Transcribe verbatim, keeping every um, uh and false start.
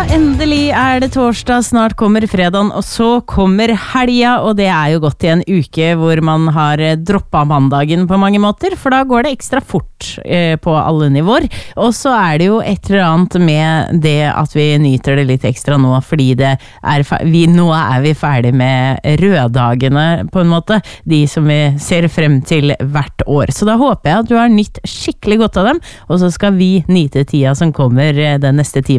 Endelig er det torsdag, snart kommer fredagen, og så kommer helga, og det er jo gått i en uke hvor man har droppet mandagen på mange måter, for da går det ekstra fort eh, på alle nivåer. Og så er det jo et eller annet med det at vi nyter det litt ekstra nå, fordi det er, vi, nå er vi ferdig med røddagene på en måte, de som vi ser frem til hvert år. Så da håper jeg at du har nytt skikkelig godt av dem, og så skal vi nyte tida som kommer den neste timen.